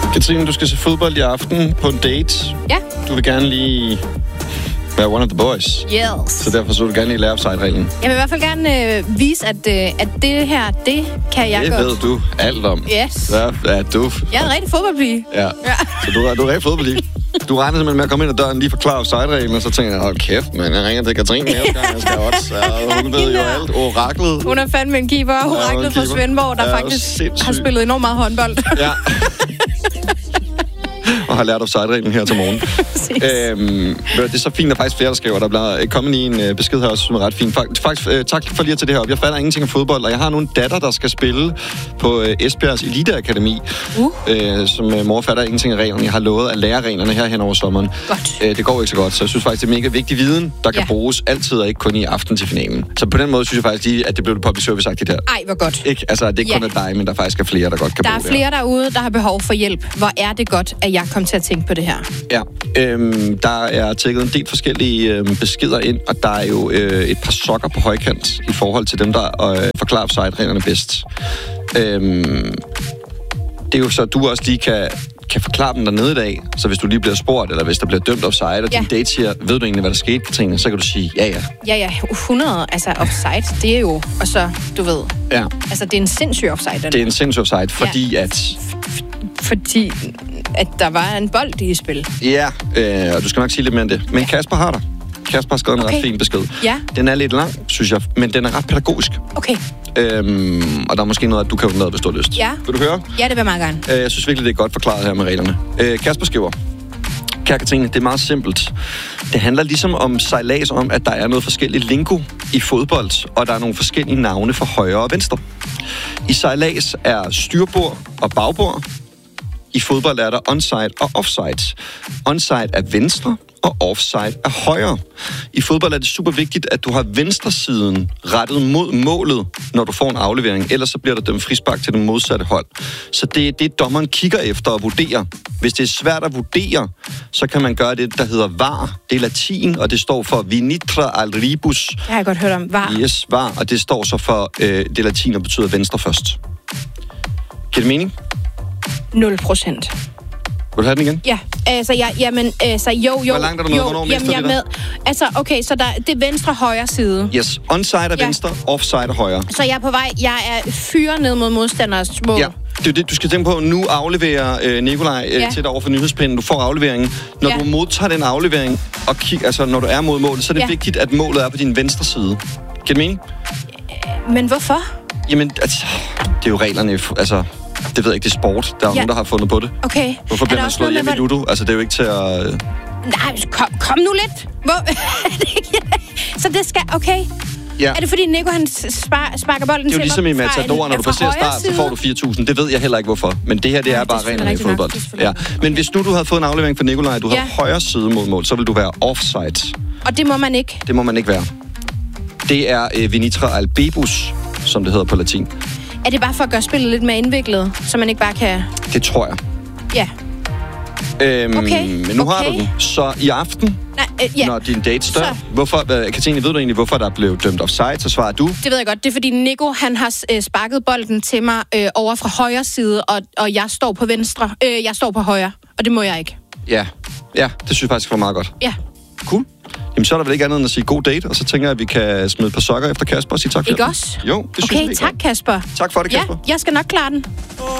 Katrine, du skal se fodbold i aften på en date. Ja. Du vil gerne lige være one of the boys. Yes. Så derfor så vil du gerne lige lære offside-reglen. Jeg vil i hvert fald gerne vise, at det her, det kan jeg det godt. Det ved du alt om. Yes. Så er du. Jeg er en rigtig fodboldpige. Ja. Så du er rigtig fodboldpige. Du regner simpelthen med at komme ind ad døren lige forklare offside-reglen, og så tænker jeg, kæft, men jeg ringer til Katrine næste gang, jeg skal også. Ja, hun ved jo alt. Oraklet. Hun er fandme en keeper. Oraklet fra Svendborg, der faktisk har spillet enormt meget håndbold. Ja. Og har lært offside-reglen her til morgen. Det er så fint, at faktisk flere, der skriver. Der bliver kommet i en besked her også, som er ret fint. Faktisk, tak for lige at tage det her op. Jeg fatter ingenting om fodbold, og jeg har nu en datter, der skal spille på Esbjergs Eliteakademi, som mor fatter ingenting af reglerne. Jeg har lovet at lære reglerne her hen over sommeren. Det går ikke så godt, så jeg synes faktisk, det er mega vigtig viden, der kan bruges altid, og ikke kun i aften til finalen. Så på den måde synes jeg faktisk lige, at det blev det public service-agtigt her. Ej, hvor godt. Ikke? Altså, det er ikke kun af dig, men der faktisk er flere, der godt kan bruge det. Der er flere derude, der har behov for hjælp. Hvor er det godt, at jeg kom til at tænke på det her. Ja, der er tækket en del forskellige beskeder ind, og der er jo et par sokker på højkant i forhold til dem, der forklarer offside-reglerne bedst. Det er jo så, at du også lige kan forklare dem dernede i dag, så hvis du lige bliver spurgt, eller hvis der bliver dømt offside, og din date siger, ved du egentlig, hvad der skete, Katrine, så kan du sige, ja. Ja, 100, altså offside, det er jo, og så, du ved, altså det er en sindssyg offside. Det er en sindssyg offside, fordi Fordi at der var en bold i spil. Ja, og du skal nok sige lidt mere end det. Men Kasper har der. Kasper har skrevet en ret fin besked. Ja. Den er lidt lang, synes jeg, men den er ret pædagogisk. Okay. Og der er måske noget, at du kan noget, hvis du har lyst. Ja. Vil du høre? Ja, det vil jeg meget gerne. Jeg synes virkelig, det er godt forklaret her med reglerne. Kasper skriver, kære Katrine, det er meget simpelt. Det handler ligesom om sejlads om, at der er noget forskelligt lingo i fodbold, og der er nogle forskellige navne for højre og venstre. I sejlads er styrbord og bagbord. I fodbold er der onside og offside. Onside er venstre, og offside er højre. I fodbold er det super vigtigt, at du har venstresiden rettet mod målet, når du får en aflevering. Ellers så bliver der dømt frispark til det modsatte hold. Så det er det, dommeren kigger efter og vurderer. Hvis det er svært at vurdere, så kan man gøre det, der hedder VAR. Det er latin, og det står for Vinitra al Ribus. Det har jeg godt hørt om. VAR. Yes, VAR, og det står så for det latin, og betyder venstre først. Giver det mening? 0%. Vil du have den igen? Ja, altså, jo. Hvor langt er du med? Hvornår mister jeg med. Altså, okay, så det er venstre højre side. Yes, onside er venstre, offside er højre. Så jeg er på vej, jeg er fyret ned mod modstanders mål. Ja, det er det, du skal tænke på. Nu afleverer Nikolaj til dig over for nyhedspinden. Du får afleveringen. Når du modtager den aflevering, og altså når du er mod målet, så er det vigtigt, at målet er på din venstre side. Giver det mening? Men hvorfor? Jamen, altså, det er jo reglerne, altså... Det ved jeg ikke, det er sport. Der er nogen, der har fundet på det. Okay. Hvorfor bliver man slået hjem i Ludo? Altså, det er jo ikke til at... Nej, kom nu lidt. Så det skal... Okay. Ja. Er det fordi Nico, han sparker bolden til mig? Det er jo ligesom i Matador, når du passerer start, så får du 4.000. Det ved jeg heller ikke, hvorfor. Men det her, det er bare reglerne i fodbold. Ja. Men hvis nu du havde fået en aflevering fra Nikolaj, du har højre side mod mål, så vil du være offside. Og det må man ikke? Det må man ikke være. Det er Vinitra al Ribus, som det hedder på latin. Er det bare for at gøre spillet lidt mere indviklet, så man ikke bare kan... Det tror jeg. Ja. Men nu har du den. Så i aften, når din date står... Katrine, ved du egentlig, hvorfor der er blevet dømt offside? Så svarer du. Det ved jeg godt. Det er, fordi Nico, han har sparket bolden til mig over fra højre side, og jeg står på venstre. Jeg står på højre, og det må jeg ikke. Ja, det synes jeg faktisk var meget godt. Ja. Cool. Jamen, så er der vel ikke andet end at sige god date, og så tænker jeg, at vi kan smide et par sokker efter Kasper og sige tak for det. Ikke også? Jo, det synes jeg. Okay, tak Kasper. Tak for det, Kasper. Ja, jeg skal nok klare den.